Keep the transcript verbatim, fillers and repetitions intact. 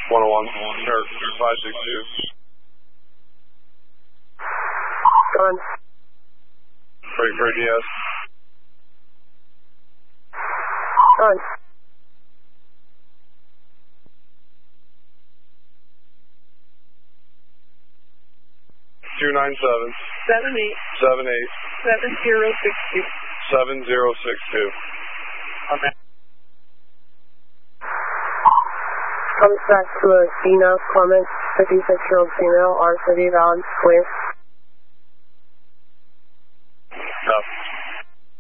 one oh one, or five six two. Come on. Frankfurt, yes. Come on. two nine seven. seven eight. seven eight. seven zero six two. seven zero six two. Okay. Comes back to a female, Clement, fifty-six-year-old female, R thirty valid, clear.